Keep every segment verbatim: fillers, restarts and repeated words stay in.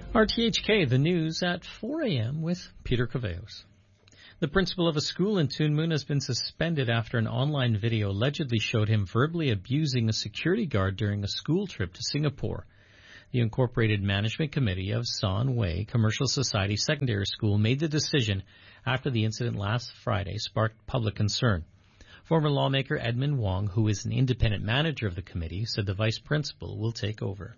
R T H K, the news at four a.m. with Peter Caveos. The principal of a school in Tuen Mun has been suspended after an online video allegedly showed him verbally abusing a security guard during a school trip to Singapore. The Incorporated Management Committee of San Wei Commercial Society Secondary School made the decision after the incident last Friday sparked public concern. Former lawmaker Edmund Wong, who is an independent manager of the committee, said the vice principal will take over.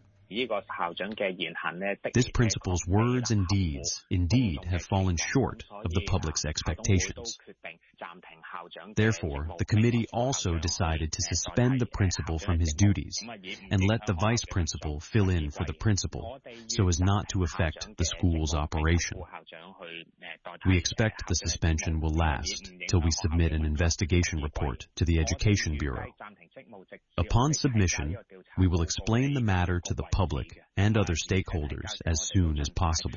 This principal's words and deeds indeed have fallen short of the public's expectations. Therefore, the committee also decided to suspend the principal from his duties and let the vice principal fill in for the principal so as not to affect the school's operation. We expect the suspension will last till we submit an investigation report to the Education Bureau. Upon submission, we will explain the matter to the public and other stakeholders as soon as possible.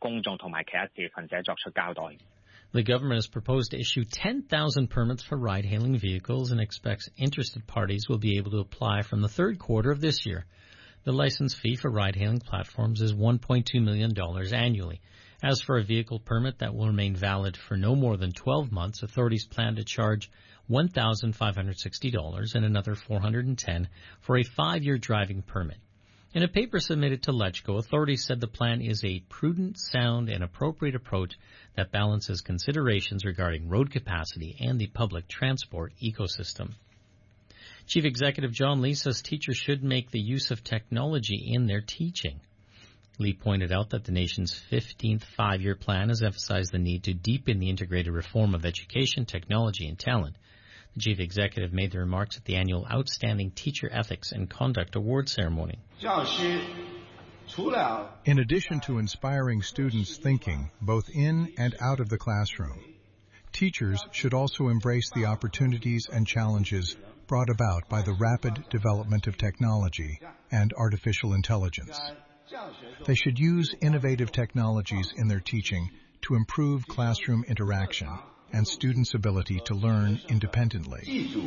The government has proposed to issue ten thousand permits for ride-hailing vehicles and expects interested parties will be able to apply from the third quarter of this year. The license fee for ride-hailing platforms is one point two million dollars annually. As for a vehicle permit that will remain valid for no more than twelve months, authorities plan to charge one thousand five hundred sixty dollars and another four hundred ten dollars for a five-year driving permit. In a paper submitted to LegCo, authorities said the plan is a prudent, sound, and appropriate approach that balances considerations regarding road capacity and the public transport ecosystem. Chief Executive John Lee says teachers should make the use of technology in their teaching. Lee pointed out that the nation's fifteenth five-year plan has emphasized the need to deepen the integrated reform of education, technology, and talent. The chief executive made the remarks at the annual Outstanding Teacher Ethics and Conduct Award ceremony. In addition to inspiring students' thinking, both in and out of the classroom, teachers should also embrace the opportunities and challenges brought about by the rapid development of technology and artificial intelligence. They should use innovative technologies in their teaching to improve classroom interaction and students' ability to learn independently.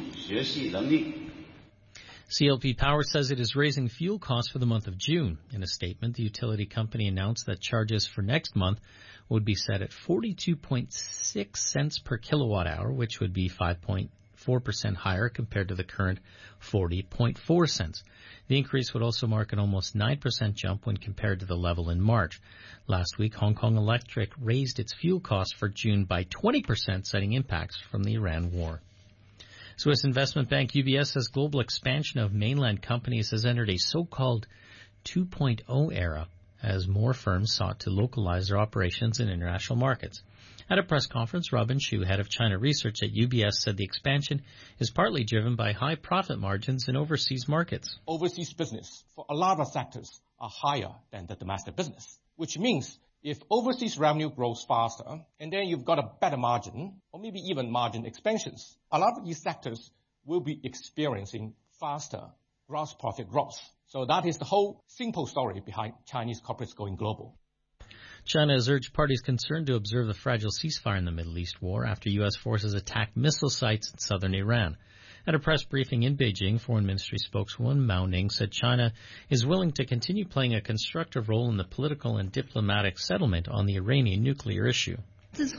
C L P Power says it is raising fuel costs for the month of June. In a statement, the utility company announced that charges for next month would be set at forty-two point six cents per kilowatt hour, which would be five point four percent higher compared to the current forty point four cents. The increase would also mark an almost nine percent jump when compared to the level in March. Last week, Hong Kong Electric raised its fuel costs for June by twenty percent, citing impacts from the Iran war. Swiss investment bank U B S says global expansion of mainland companies has entered a so-called two point oh era as more firms sought to localize their operations in international markets. At a press conference, Robin Shu, head of China research at U B S, said the expansion is partly driven by high profit margins in overseas markets. Overseas business for a lot of sectors are higher than the domestic business, which means if overseas revenue grows faster and then you've got a better margin or maybe even margin expansions, a lot of these sectors will be experiencing faster gross profit growth. So that is the whole simple story behind Chinese corporates going global. China has urged parties concerned to observe the fragile ceasefire in the Middle East war after U S forces attacked missile sites in southern Iran. At a press briefing in Beijing, Foreign Ministry spokeswoman Mao Ning said China is willing to continue playing a constructive role in the political and diplomatic settlement on the Iranian nuclear issue. Since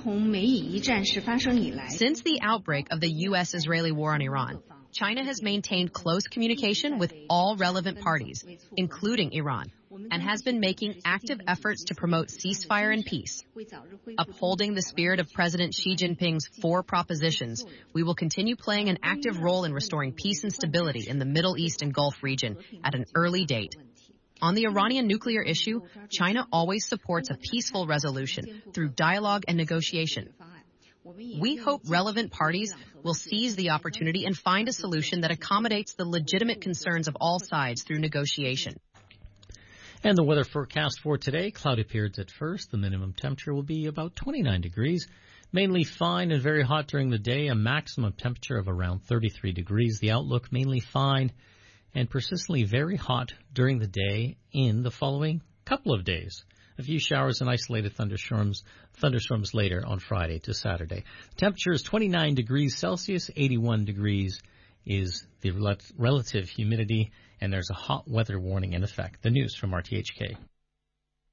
the outbreak of the U S-Israeli war on Iran, China has maintained close communication with all relevant parties, including Iran, and has been making active efforts to promote ceasefire and peace. Upholding the spirit of President Xi Jinping's four propositions, we will continue playing an active role in restoring peace and stability in the Middle East and Gulf region at an early date. On the Iranian nuclear issue, China always supports a peaceful resolution through dialogue and negotiation. We hope relevant parties will seize the opportunity and find a solution that accommodates the legitimate concerns of all sides through negotiation. And the weather forecast for today, cloudy periods at first. The minimum temperature will be about twenty-nine degrees. Mainly fine and very hot during the day, a maximum temperature of around thirty-three degrees. The outlook mainly fine and persistently very hot during the day in the following couple of days. A few showers and isolated thunderstorms thunderstorms later on Friday to Saturday. Temperature is twenty-nine degrees Celsius, eighty-one degrees is the rel- relative humidity, and there's a hot weather warning in effect. The news from R T H K.